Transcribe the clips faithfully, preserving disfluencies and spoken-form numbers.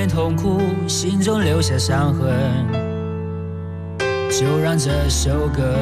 免痛苦，心中留下伤痕，就让这首歌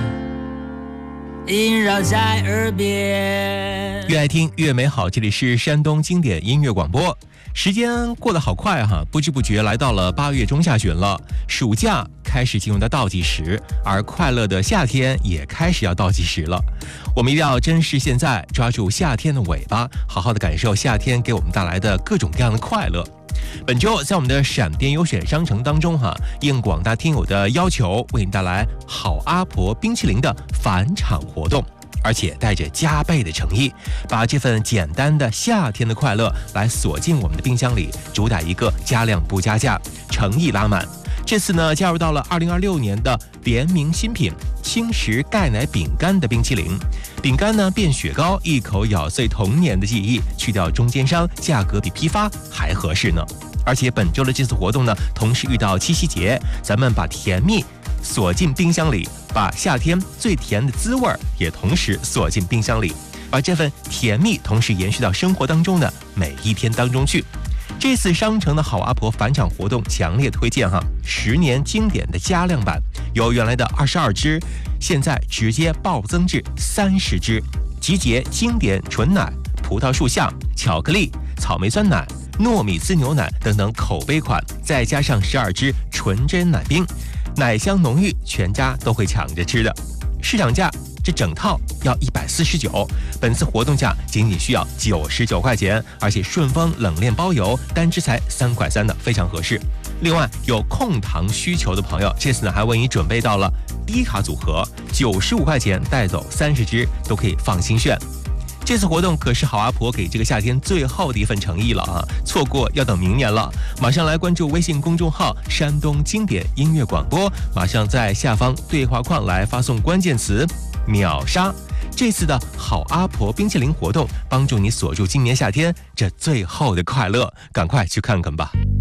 萦绕在耳边。 越爱听越美好，这里是山东经典音乐广播。时间过得好快哈，不知不觉来到了八月中下旬了，暑假开始进入到倒计时，而快乐的夏天也开始要倒计时了。我们一定要珍视现在，抓住夏天的尾巴，好好的感受夏天给我们带来的各种各样的快乐。本周在我们的闪电优选商城当中哈，应广大听友的要求，为你带来好阿婆冰淇淋的返场活动，而且带着加倍的诚意，把这份简单的夏天的快乐来锁进我们的冰箱里，主打一个加量不加价，诚意拉满。这次呢，加入到了二零二六年的联名新品轻食钙奶饼干的冰淇淋。饼干呢变雪糕，一口咬碎童年的记忆，去掉中间商，价格比批发还合适呢。而且本周的这次活动呢，同时遇到七夕节，咱们把甜蜜锁进冰箱里，把夏天最甜的滋味也同时锁进冰箱里，把这份甜蜜同时延续到生活当中的每一天当中去。这次商城的好阿婆返场活动强烈推荐哈，十年经典的加量版，由原来的二十二支，现在直接暴增至三十支，集结经典纯奶、葡萄树下、巧克力、草莓酸奶、糯米滋牛奶等等口碑款，再加上十二支纯真奶冰，奶香浓郁，全家都会抢着吃的。市场价这整套要一百四十九，本次活动价仅仅需要九十九块钱，而且顺丰冷链包邮，单支才三块三的，非常合适。另外有控糖需求的朋友，这次呢还为你准备到了低卡组合，九十五块钱带走三十支，都可以放心炫。这次活动可是好阿婆给这个夏天最后的一份诚意了啊！错过要等明年了。马上来关注微信公众号“山东经典音乐广播”，马上在下方对话框来发送关键词“秒杀”。这次的好阿婆冰淇淋活动，帮助你锁住今年夏天这最后的快乐，赶快去看看吧。